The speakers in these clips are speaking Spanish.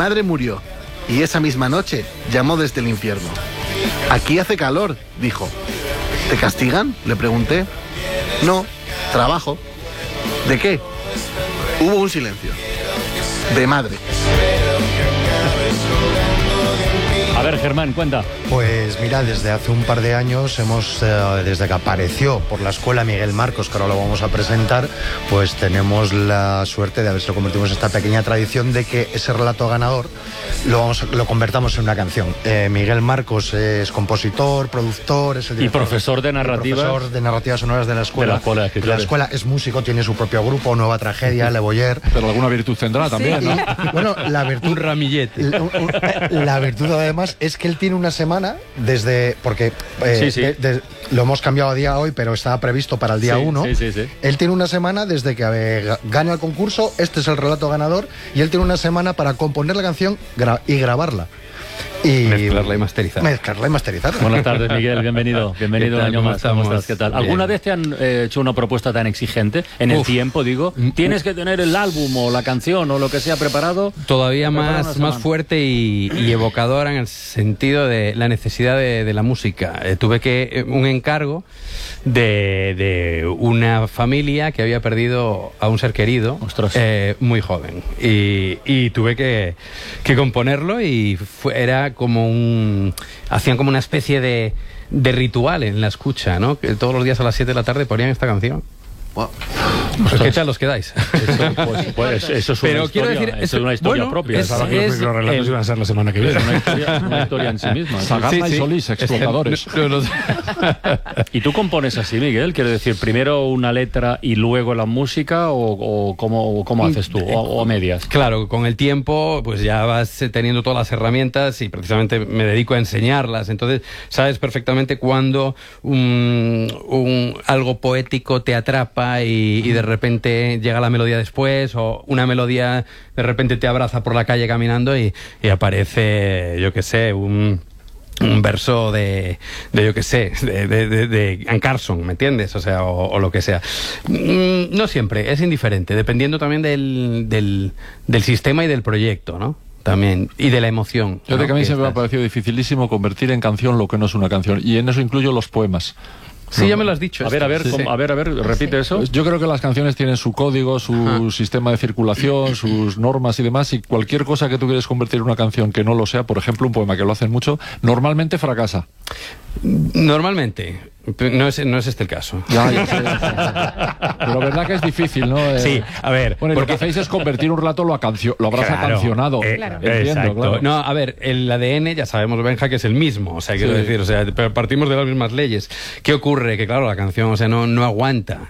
madre murió y esa misma noche llamó desde el infierno. Aquí hace calor, dijo. ¿Te castigan?, le pregunté. No, trabajo. ¿De qué? Hubo un silencio. De madre. A ver, Germán, cuenta. Pues mira, desde hace un par de años desde que apareció por la escuela Miguel Marcos, que ahora lo vamos a presentar, pues tenemos la suerte de a ver si lo convertimos en esta pequeña tradición de que ese relato ganador lo convertamos en una canción. Miguel Marcos es compositor, productor, es el director, y profesor de narrativa. Profesor de narrativas sonoras de la escuela. La escuela es músico, tiene su propio grupo, Nueva Tragedia, Le Boyer. Pero alguna virtud tendrá también, ¿no? Bueno, la virtud... Un ramillete. La virtud además es que él tiene una semana porque lo hemos cambiado a día hoy, pero estaba previsto para el día 1. Él tiene una semana desde que gana el concurso, este es el relato ganador, y él tiene una semana para componer la canción y grabarla. Y mezclarla y masterizarla. Buenas tardes, Miguel, bienvenido un año más. ¿Cómo estás? ¿Qué tal? ¿Alguna vez te han hecho una propuesta tan exigente en el tiempo, digo? ¿Tienes que tener el álbum o la canción o lo que sea preparado? Todavía más fuerte y evocadora en el sentido de la necesidad de la música. Tuve un encargo de una familia que había perdido a un ser querido muy joven, y tuve que componerlo, y era como hacían como una especie de ritual en la escucha, ¿no? Que todos los días a las 7 de la tarde ponían esta canción. Wow. Pues ¿qué tal os quedáis? Eso es una historia propia. Los relatos iban a ser la semana que viene. Una historia en sí misma. Sagarna y Solís, explotadores. ¿Y tú compones así, Miguel? Quiero decir, primero una letra y luego la música, o cómo haces tú, o medias. Claro, con el tiempo pues ya vas teniendo todas las herramientas, y precisamente me dedico a enseñarlas. Entonces sabes perfectamente cuando algo poético te atrapa y de repente llega la melodía después, o una melodía de repente te abraza por la calle caminando y aparece, yo qué sé, un verso de Anne Carson, ¿me entiendes? O sea, o lo que sea. No siempre, es indiferente, dependiendo también del sistema y del proyecto, ¿no? También, y de la emoción. Yo, ¿no?, que a mí siempre me ha parecido dificilísimo convertir en canción lo que no es una canción, y en eso incluyo los poemas. Sí, ya me lo has dicho. A ver, repite eso. Yo creo que las canciones tienen su código, su sistema de circulación, sus normas y demás, y cualquier cosa que tú quieres convertir en una canción que no lo sea, por ejemplo, un poema, que lo hacen mucho, normalmente fracasa. Normalmente. No es este el caso. Ya sé. Pero verdad que es difícil, ¿no? Sí, a ver. Bueno, porque lo que hacéis es convertir un relato, lo habrás acancionado. Entiendo, claro. No, a ver, el ADN ya sabemos, Benja, que es el mismo. O sea, quiero decir, pero partimos de las mismas leyes. ¿Qué ocurre? Que claro, la canción, no aguanta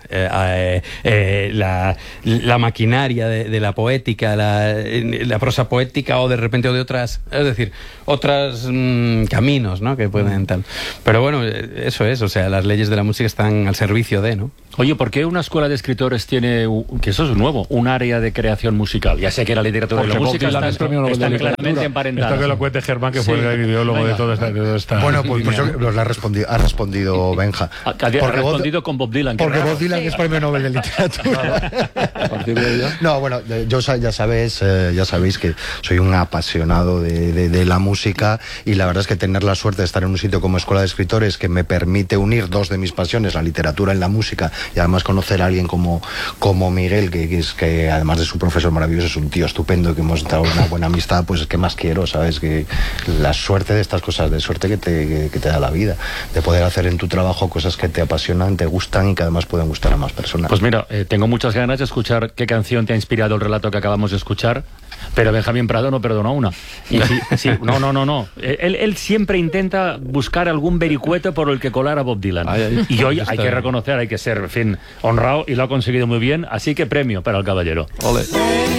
la maquinaria de la poética, la prosa poética, o de repente o de otras, es decir, otros caminos, ¿no?, que pueden tal. Pero bueno, eso es, o sea, las leyes de la música están al servicio de, ¿no? Oye, ¿por qué una escuela de escritores tiene, que eso es nuevo, un área de creación musical? Ya sé que la literatura y la música están claramente emparentadas. Esto que lo cuente Germán, que fue el ideólogo de todo esta... Bueno, pues ha respondido Benja. Ha respondido con Bob Dylan. Porque Bob Dylan es premio Nobel de Literatura. No, bueno, ya sabéis que soy un apasionado de la música, y la verdad es que tener la suerte de estar en un sitio como Escuela de Escritores, que me permite unir dos de mis pasiones, la literatura y la música, y además conocer a alguien como Miguel, que además de su profesor maravilloso, es un tío estupendo, que hemos entrado en una buena amistad, pues es que más quiero, ¿sabes? Que la suerte de estas cosas, de suerte que te da la vida, de poder hacer en tu trabajo cosas que te apasionan, te gustan y que además pueden gustar a más personas. Pues mira, tengo muchas ganas de escuchar qué canción te ha inspirado el relato que acabamos de escuchar, pero Benjamín Prado no perdona una. Y no. Él siempre intenta buscar algún vericueto por el que colar a Bob Dylan. Y hoy hay que reconocer, hay que ser, en fin, honrado, y lo ha conseguido muy bien, así que premio para el caballero. Ole.